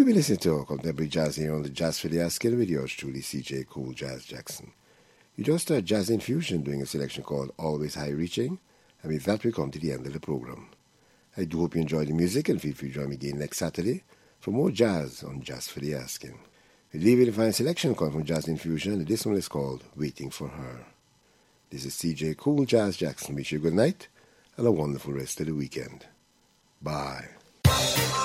You'll be listening to contemporary jazz here on the Jazz for the Asking with yours truly, CJ Cool Jazz Jackson. You just heard Jazz Infusion doing a selection called Always High Reaching, and with that we come to the end of the program. I do hope you enjoy the music, and feel free to join me again next Saturday for more jazz on Jazz for the Asking. We leave you the fine selection coming from Jazz Infusion, and this one is called Waiting for Her. This is CJ Cool Jazz Jackson. Wish you a good night and a wonderful rest of the weekend. Bye.